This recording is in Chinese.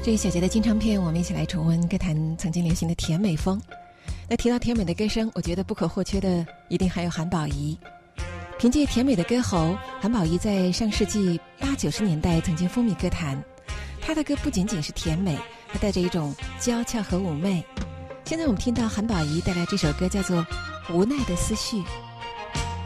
这一小节的金唱片，我们一起来重温歌坛曾经流行的甜美风。那提到甜美的歌声，我觉得不可或缺的一定还有韩宝仪。凭借甜美的歌喉，韩宝仪在上世纪80、90年代曾经风靡歌坛。她的歌不仅仅是甜美，还带着一种娇俏和妩媚。现在我们听到韩宝仪带来这首歌叫做《无奈的思绪》。